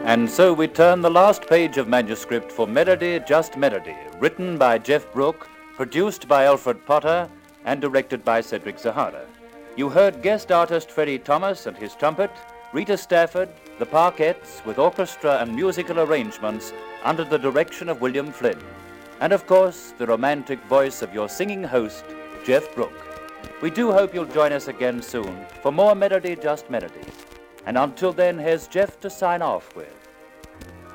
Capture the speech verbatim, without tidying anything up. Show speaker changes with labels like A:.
A: And so we turn the last page of manuscript for Melody, Just Melody, written by Jeff Brooke, produced by Alfred Potter, and directed by Cedric Zahara. You heard guest artist Freddie Thomas and his trumpet, Rita Stafford, the Parkettes with orchestra and musical arrangements under the direction of William Flynn, and of course the romantic voice of your singing host, Jeff Brooke. We do hope you'll join us again soon for more Melody, Just Melody. And until then, here's Jeff to sign off with.